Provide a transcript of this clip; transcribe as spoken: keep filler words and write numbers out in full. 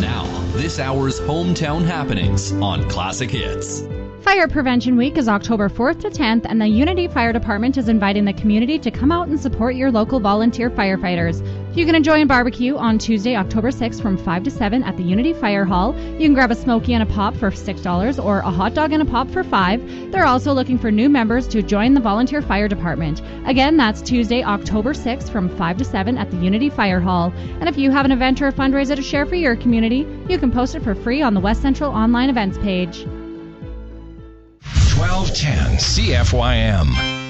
Now, this hour's hometown happenings on Classic Hits. Fire Prevention Week is October fourth to tenth, and the Unity Fire Department is inviting the community to come out and support your local volunteer firefighters. You can enjoy a barbecue on Tuesday, October sixth from five to seven at the Unity Fire Hall. You can grab a smoky and a pop for six dollars or a hot dog and a pop for five dollars. They're also looking for new members to join the Volunteer Fire Department. Again, that's Tuesday, October sixth from five to seven at the Unity Fire Hall. And if you have an event or a fundraiser to share for your community, you can post it for free on the West Central online events page. twelve ten C F Y M.